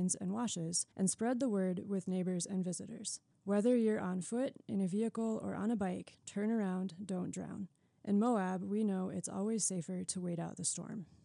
rinse, and washes, and spread the word with neighbors and visitors. Whether you're on foot, in a vehicle, or on a bike, turn around, don't drown. In Moab, we know it's always safer to wait out the storm.